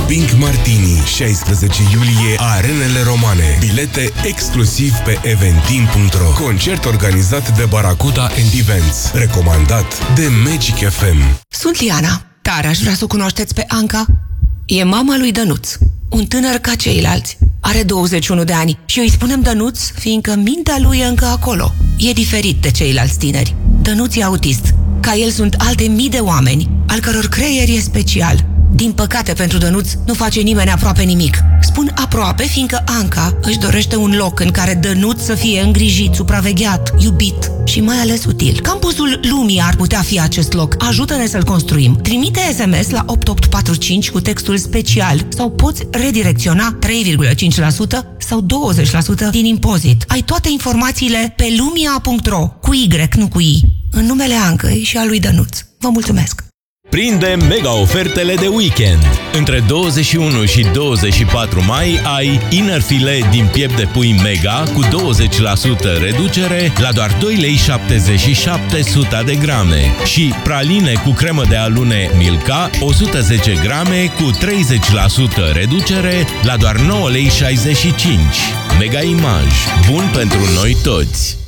Pink Martini, 16 iulie, Arenele Romane. Bilete exclusiv pe eventim.ro. Concert organizat de Barracuda and Events. Recomandat de Magic FM. Sunt Liana. Tare aș vrea să o cunoașteți pe Anca. E mama lui Dănuț, un tânăr ca ceilalți. Are 21 de ani și îi spunem Dănuț, fiindcă mintea lui e încă acolo. E diferit de ceilalți tineri. Dănuț e autist. Ca el sunt alte mii de oameni, al căror creier e special. Din păcate pentru Dănuț nu face nimeni aproape nimic. Spun aproape, fiindcă Anca își dorește un loc în care Dănuț să fie îngrijit, supravegheat, iubit și mai ales util. Campusul Lumii ar putea fi acest loc. Ajută-ne să-l construim. Trimite SMS la 8845 cu textul special sau poți redirecționa 3,5% sau 20% din impozit. Ai toate informațiile pe lumia.ro cu Y, nu cu I. În numele Ancăi și a lui Dănuț. Vă mulțumesc! Prinde mega ofertele de weekend. Între 21 și 24 mai ai inner filet din piept de pui mega cu 20% reducere la doar 2,77 lei de grame și praline cu cremă de alune Milka 110 grame cu 30% reducere la doar 9,65 lei. Mega Image. Bun pentru noi toți!